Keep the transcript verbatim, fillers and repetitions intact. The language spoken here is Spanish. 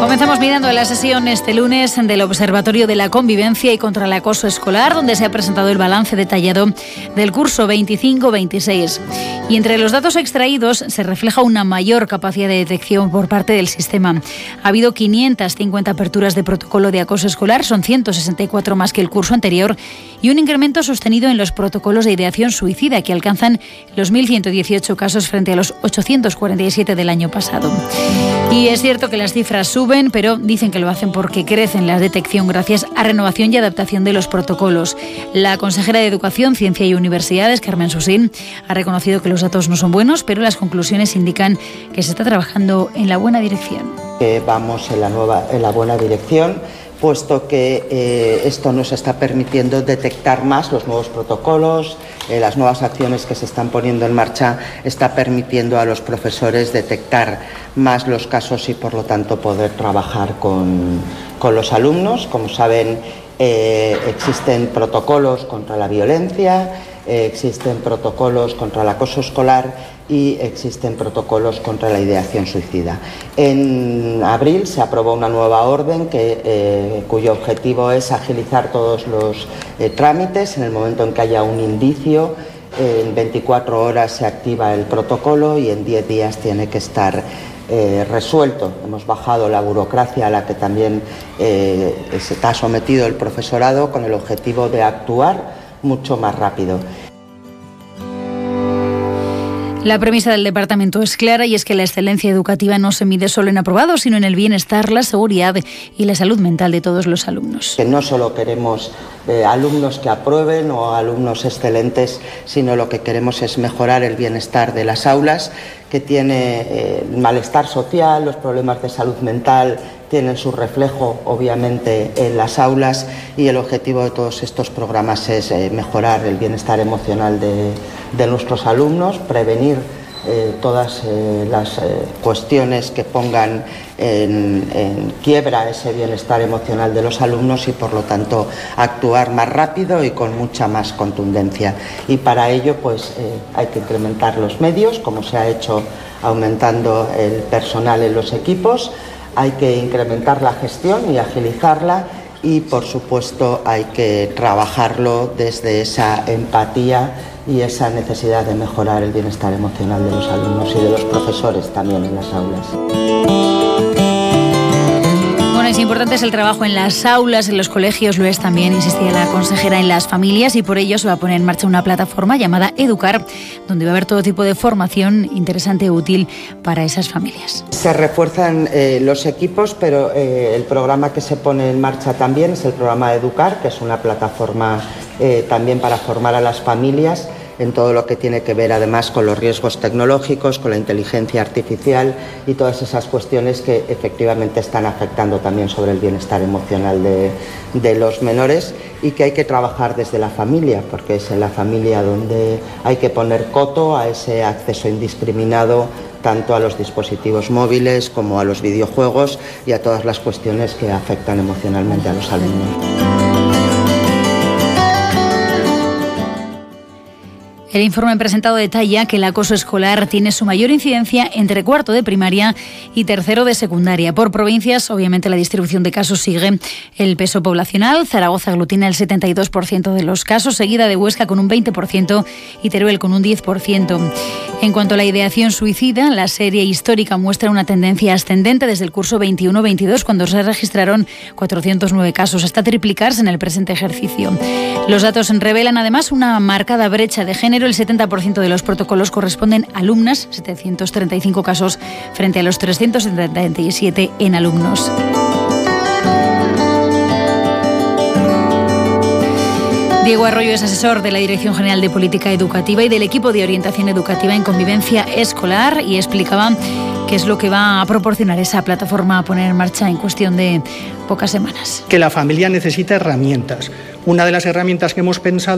Comenzamos mirando la sesión este lunes del Observatorio de la Convivencia y contra el Acoso Escolar, donde se ha presentado el balance detallado del curso veinticinco veintiséis. Y entre los datos extraídos se refleja una mayor capacidad de detección por parte del sistema. Ha habido quinientas cincuenta aperturas de protocolo de acoso escolar, son ciento sesenta y cuatro más que el curso anterior, y un incremento sostenido en los protocolos de ideación suicida, que alcanzan los mil ciento dieciocho casos frente a los ochocientos cuarenta y siete del año pasado. Y es cierto que las cifras suben, pero dicen que lo hacen porque crecen la detección gracias a renovación y adaptación de los protocolos. La consejera de Educación, Ciencia y Universidades, Carmen Susín, ha reconocido que los datos no son buenos, pero las conclusiones indican que se está trabajando en la buena dirección. Que vamos en la, nueva, en la buena dirección, puesto que eh, esto nos está permitiendo detectar más los nuevos protocolos, eh, las nuevas acciones que se están poniendo en marcha, está permitiendo a los profesores detectar más los casos y, por lo tanto, poder trabajar con, con los alumnos. Como saben, eh, existen protocolos contra la violencia, eh, existen protocolos contra el acoso escolar y existen protocolos contra la ideación suicida. En abril se aprobó una nueva orden que, eh, cuyo objetivo es agilizar todos los eh, trámites. En el momento en que haya un indicio, eh, en veinticuatro horas se activa el protocolo y en diez días tiene que estar eh, resuelto. Hemos bajado la burocracia a la que también eh, se está sometido el profesorado, con el objetivo de actuar mucho más rápido. La premisa del departamento es clara, y es que la excelencia educativa no se mide solo en aprobados, sino en el bienestar, la seguridad y la salud mental de todos los alumnos. Que no solo queremos eh, alumnos que aprueben o alumnos excelentes, sino lo que queremos es mejorar el bienestar de las aulas, que tiene eh, malestar social, los problemas de salud mental tienen su reflejo, obviamente, en las aulas, y el objetivo de todos estos programas es eh, mejorar el bienestar emocional de, de nuestros alumnos, prevenir eh, todas eh, las eh, cuestiones que pongan en, en quiebra ese bienestar emocional de los alumnos y, por lo tanto, actuar más rápido y con mucha más contundencia. Y para ello, pues, eh, hay que incrementar los medios, como se ha hecho aumentando el personal en los equipos. Hay que incrementar la gestión y agilizarla y, por supuesto, hay que trabajarlo desde esa empatía y esa necesidad de mejorar el bienestar emocional de los alumnos y de los profesores también en las aulas. Bueno, es importante es el trabajo en las aulas, en los colegios, lo es también, insistía la consejera, en las familias, y por ello se va a poner en marcha una plataforma llamada Educar, donde va a haber todo tipo de formación interesante y útil para esas familias. Se refuerzan eh, los equipos, pero eh, el programa que se pone en marcha también es el programa Educar, que es una plataforma eh, también para formar a las familias en todo lo que tiene que ver, además, con los riesgos tecnológicos, con la inteligencia artificial y todas esas cuestiones que efectivamente están afectando también sobre el bienestar emocional de, de los menores, y que hay que trabajar desde la familia, porque es en la familia donde hay que poner coto a ese acceso indiscriminado tanto a los dispositivos móviles como a los videojuegos y a todas las cuestiones que afectan emocionalmente a los alumnos. El informe presentado detalla que el acoso escolar tiene su mayor incidencia entre cuarto de primaria y tercero de secundaria. Por provincias, obviamente, la distribución de casos sigue el peso poblacional. Zaragoza aglutina el setenta y dos por ciento de los casos, seguida de Huesca con un veinte por ciento y Teruel con un diez por ciento. En cuanto a la ideación suicida, la serie histórica muestra una tendencia ascendente desde el curso veintiuno veintidós, cuando se registraron cuatrocientos nueve casos, hasta triplicarse en el presente ejercicio. Los datos revelan, además, una marcada brecha de género. El setenta por ciento de los protocolos corresponden a alumnas, setecientos treinta y cinco casos frente a los trescientos setenta y siete en alumnos. Diego Arroyo es asesor de la Dirección General de Política Educativa y del equipo de orientación educativa en convivencia escolar, y explicaba qué es lo que va a proporcionar esa plataforma a poner en marcha en cuestión de pocas semanas. Que la familia necesita herramientas. Una de las herramientas que hemos pensado